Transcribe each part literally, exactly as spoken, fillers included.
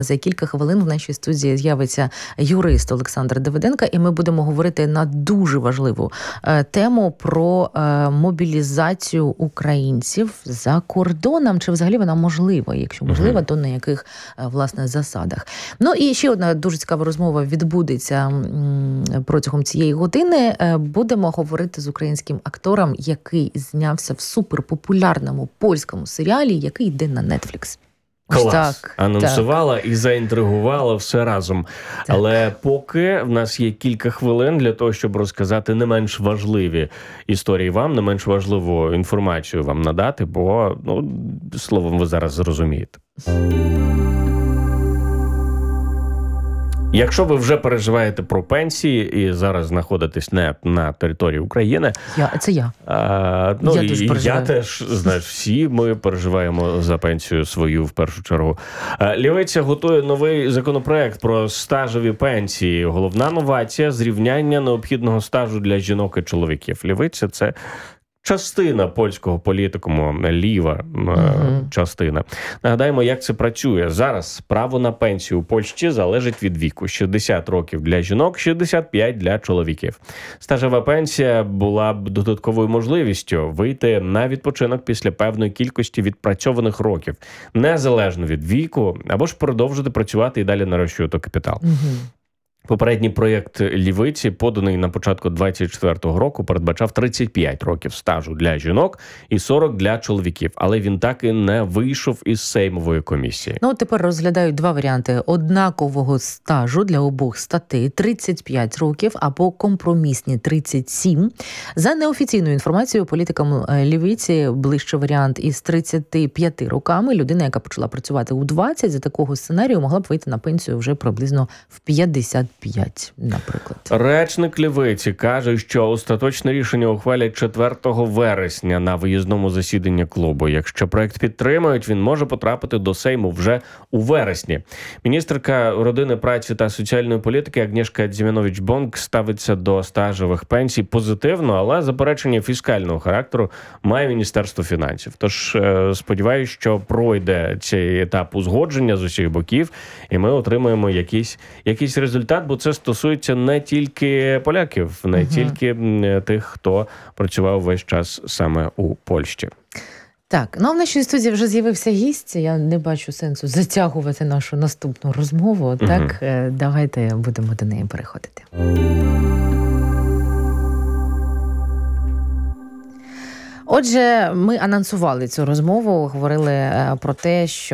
За кілька хвилин в нашій студії з'явиться юрист Олександр Давиденко, і ми будемо говорити на дуже важливу е, тему про е, мобілізацію українців за кордоном. Чи взагалі вона можлива? Якщо можлива, uh-huh. то на яких, е, власне, засадах? Ну і ще одна дуже цікава розмова відбудеться м, протягом цієї години. Е, будемо говорити з українським актором, який знявся в суперпопулярному польському серіалі, який йде на Netflix. Клас. Так, Анонсувала так. і заінтригувала все разом. Так. Але поки в нас є кілька хвилин для того, щоб розказати не менш важливі історії вам, не менш важливу інформацію вам надати, бо, ну, словом, ви зараз зрозумієте. Якщо ви вже переживаєте про пенсії і зараз знаходитесь не на території України... Я, це я. А, ну, я і дуже переживаю. Я теж, знаєш, всі ми переживаємо за пенсію свою в першу чергу. Лівиця готує новий законопроект про стажові пенсії. Головна новація – зрівняння необхідного стажу для жінок і чоловіків. Лівиця – це... частина польського політикуму, ліва uh-huh. частина. Нагадаємо, як це працює. Зараз право на пенсію у Польщі залежить від віку. шістдесят років для жінок, шістдесят п'ять для чоловіків. Стажова пенсія була б додатковою можливістю вийти на відпочинок після певної кількості відпрацьованих років, незалежно від віку, або ж продовжити працювати і далі нарощувати капітал. Uh-huh. Попередній проєкт Лівиці, поданий на початку двадцять четвертого року, передбачав тридцять п'ять років стажу для жінок і сорок для чоловіків. Але він так і не вийшов із Сеймової комісії. Ну, тепер розглядають два варіанти. Однакового стажу для обох статей – тридцять п'ять років або компромісні тридцять сім. За неофіційною інформацією, політикам Лівиці ближче варіант із тридцяти п'яти роками. Людина, яка почала працювати у двадцять, за такого сценарію могла б вийти на пенсію вже приблизно в п'ятдесят п'ять, наприклад. Речник Лівиці каже, що остаточне рішення ухвалять четвертого вересня на виїзному засіданні клубу. Якщо проект підтримають, він може потрапити до Сейму вже у вересні. Міністерка родини, праці та соціальної політики Агнєшка Дзімінович-Бонк ставиться до стажових пенсій позитивно, але заперечення фіскального характеру має Міністерство фінансів. Тож сподіваюся, що пройде цей етап узгодження з усіх боків, і ми отримаємо якийсь, якийсь результат, бо це стосується не тільки поляків, не uh-huh. тільки тих, хто працював весь час саме у Польщі. Так, ну а в нашій студії вже з'явився гість. Я не бачу сенсу затягувати нашу наступну розмову. Uh-huh. Так, давайте будемо до неї переходити. Отже, ми анонсували цю розмову, говорили про те, що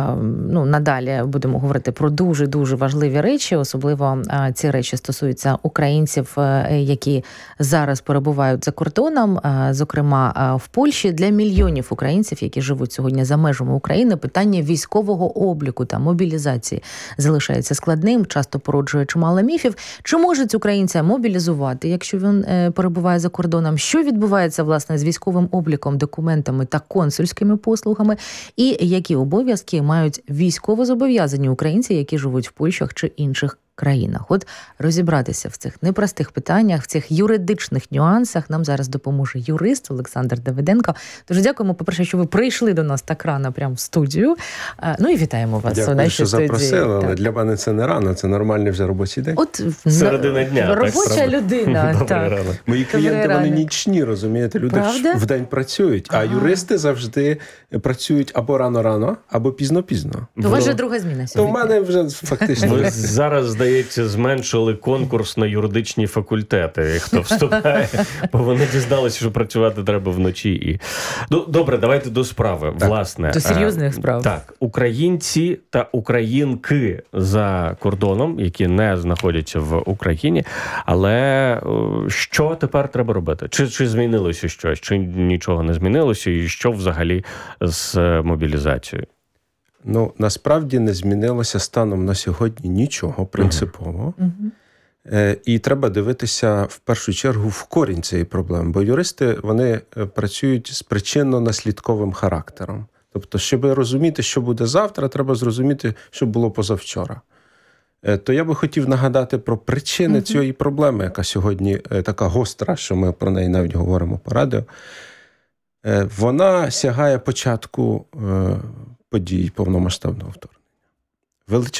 ну, надалі будемо говорити про дуже-дуже важливі речі, особливо ці речі стосуються українців, які зараз перебувають за кордоном, зокрема в Польщі. Для мільйонів українців, які живуть сьогодні за межами України, питання військового обліку та мобілізації залишається складним, часто породжує чимало міфів. Чи можуть українця мобілізувати, якщо він перебуває за кордоном? Що відбувається, власне, з військовим обліком, документами та консульськими послугами, і які обов'язки мають військовозобов'язані українці, які живуть в Польщах чи інших країнах. От розібратися в цих непростих питаннях, в цих юридичних нюансах нам зараз допоможе юрист Олександр Давиденко. Дуже дякуємо, по-перше, що ви прийшли до нас так рано прямо в студію. Ну і вітаємо вас. Дякую, у нашій що студії. Запросили, але для мене це не рано, це нормальний вже робочий день. От середина дня. Робоча так, людина. Так. Мої клієнти, вони нічні, розумієте, люди Правда? в день працюють, а ага. юристи завжди працюють або рано-рано, або пізно-пізно. У вас же друга зміна сьогодні. То в мене вже фактично. Ви зараз, здається, зменшили конкурс на юридичні факультети, хто вступає, бо вони дізналися, що працювати треба вночі. І... Ну, добре, давайте до справи. Так. Власне, до серйозних справ. Так, українці та українки за кордоном, які не знаходяться в Україні, але що тепер треба робити? Чи, чи змінилося щось, чи нічого не змінилося, і що взагалі з мобілізацією? Ну, насправді не змінилося станом на сьогодні нічого принципово. Uh-huh. І треба дивитися в першу чергу в корінь цієї проблеми, бо юристи, вони працюють з причинно-наслідковим характером. Тобто, щоб розуміти, що буде завтра, треба зрозуміти, що було позавчора. То я би хотів нагадати про причини uh-huh. цієї проблеми, яка сьогодні така гостра, що ми про неї навіть говоримо по радіо. Вона сягає початку подій повномасштабного вторгнення. величезна